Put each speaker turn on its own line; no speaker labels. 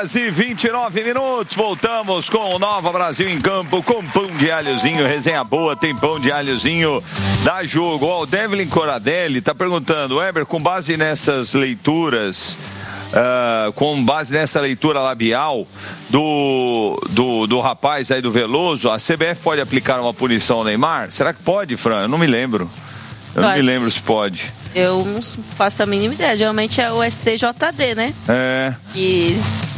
11h29. Voltamos com o Nova Brasil em Campo, com pão de alhozinho, resenha boa, tem pão de alhozinho, dá jogo. Ó, o Devlin Coradelli tá perguntando, Weber, com base nessas leituras, com base nessa leitura labial do rapaz aí do Veloso, a CBF pode aplicar uma punição ao Neymar? Será que pode, Fran? Eu não me lembro. Eu não me lembro se pode.
Eu não faço a mínima ideia. Geralmente é o STJD, né?
É.
Que